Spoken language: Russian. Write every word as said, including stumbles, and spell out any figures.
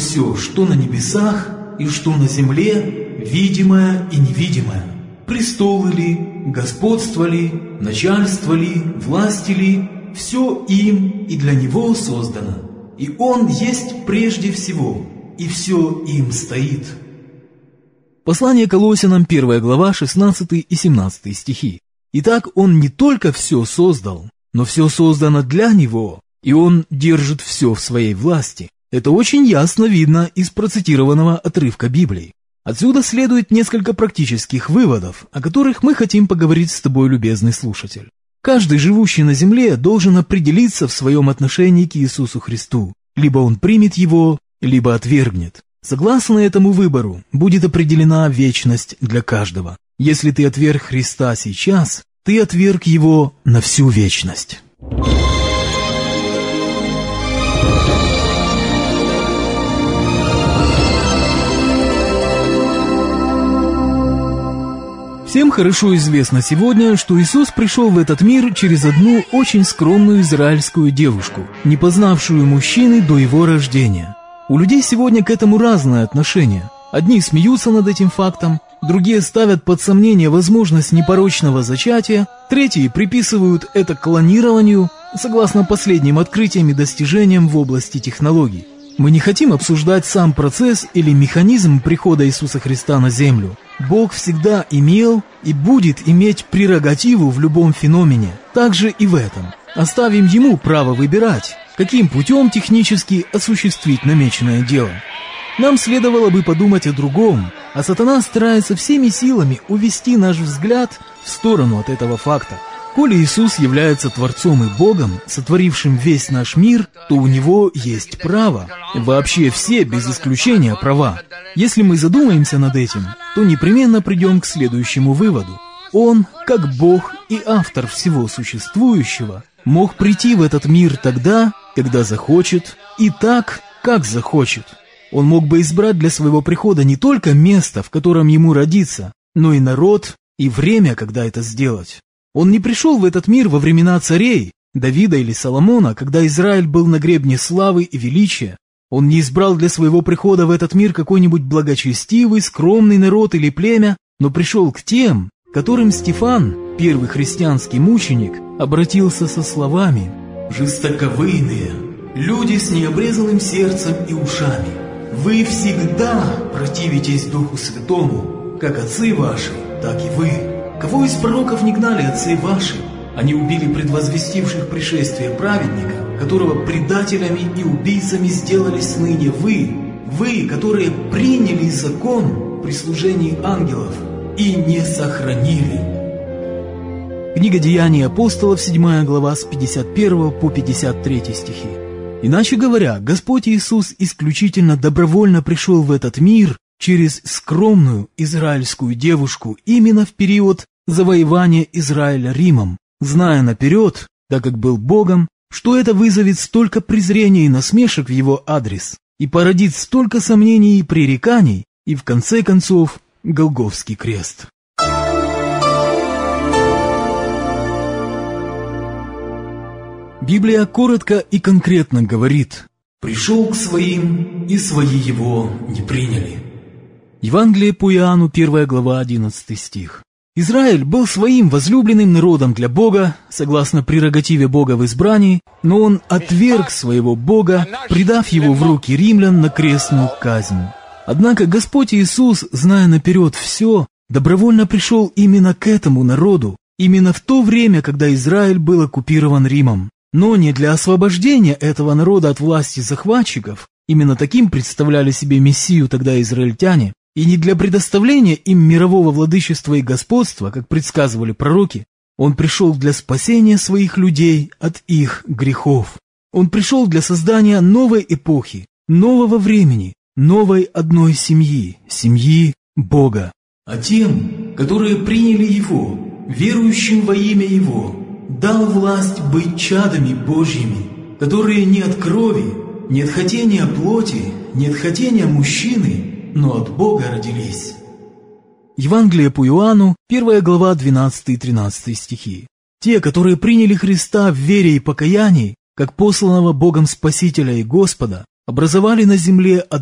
все, что на небесах и что на земле, видимое и невидимое, престолы ли, господство ли, начальство ли, власти ли, все им и для Него создано, и Он есть прежде всего, и все им стоит». Послание Колоссянам, первая глава, шестнадцатый и семнадцатый стихи. «Итак, Он не только все создал, но все создано для Него, и Он держит все в своей власти». Это очень ясно видно из процитированного отрывка Библии. Отсюда следует несколько практических выводов, о которых мы хотим поговорить с тобой, любезный слушатель. Каждый, живущий на земле, должен определиться в своем отношении к Иисусу Христу. Либо он примет Его, либо отвергнет. Согласно этому выбору, будет определена вечность для каждого. Если ты отверг Христа сейчас, ты отверг Его на всю вечность. Всем хорошо известно сегодня, что Иисус пришел в этот мир через одну очень скромную израильскую девушку, не познавшую мужчины до его рождения. У людей сегодня к этому разное отношение. Одни смеются над этим фактом, другие ставят под сомнение возможность непорочного зачатия, третьи приписывают это клонированию, согласно последним открытиям и достижениям в области технологий. Мы не хотим обсуждать сам процесс или механизм прихода Иисуса Христа на землю. Бог всегда имел и будет иметь прерогативу в любом феномене, также и в этом. Оставим Ему право выбирать, каким путем технически осуществить намеченное дело. Нам следовало бы подумать о другом, а сатана старается всеми силами увести наш взгляд в сторону от этого факта. Коли Иисус является Творцом и Богом, сотворившим весь наш мир, то у Него есть право. Вообще все, без исключения, права. Если мы задумаемся над этим, то непременно придем к следующему выводу. Он, как Бог и автор всего существующего, мог прийти в этот мир тогда, когда захочет, и так, как захочет. Он мог бы избрать для своего прихода не только место, в котором ему родиться, но и народ, и время, когда это сделать. Он не пришел в этот мир во времена царей, Давида или Соломона, когда Израиль был на гребне славы и величия. Он не избрал для своего прихода в этот мир какой-нибудь благочестивый, скромный народ или племя, но пришел к тем, которым Стефан, первый христианский мученик, обратился со словами: «Жестоковыйные, люди с необрезанным сердцем и ушами, вы всегда противитесь Духу Святому, как отцы ваши, так и вы. Кого из пророков не гнали отцы ваши? Они убили предвозвестивших пришествие праведника, которого предателями и убийцами сделались ныне вы, вы, которые приняли закон при служении ангелов и не сохранили». Книга Деяний апостолов, седьмая глава, с пятьдесят первого по пятьдесят третий стихи. Иначе говоря, Господь Иисус исключительно добровольно пришел в этот мир через скромную израильскую девушку именно в период завоевания Израиля Римом, зная наперед, так как был Богом, что это вызовет столько презрения и насмешек в его адрес и породит столько сомнений и пререканий, и в конце концов Голгофский крест. Библия коротко и конкретно говорит: «Пришел к своим, и свои его не приняли». Евангелие по Иоанну, первая глава, одиннадцатый стих. Израиль был своим возлюбленным народом для Бога, согласно прерогативе Бога в избрании, но он отверг своего Бога, предав его в руки римлян на крестную казнь. Однако Господь Иисус, зная наперед все, добровольно пришел именно к этому народу, именно в то время, когда Израиль был оккупирован Римом. Но не для освобождения этого народа от власти захватчиков, именно таким представляли себе Мессию тогда израильтяне, и не для предоставления им мирового владычества и господства, как предсказывали пророки. Он пришел для спасения своих людей от их грехов. Он пришел для создания новой эпохи, нового времени, новой одной семьи, семьи Бога. А тем, которые приняли Его, верующим во имя Его, дал власть быть чадами Божьими, которые не от крови, не от хотения плоти, не от хотения мужчины, но от Бога родились. Евангелие по Иоанну, первая глава, двенадцатый и тринадцатый стихи. Те, которые приняли Христа в вере и покаянии, как посланного Богом Спасителя и Господа, образовали на земле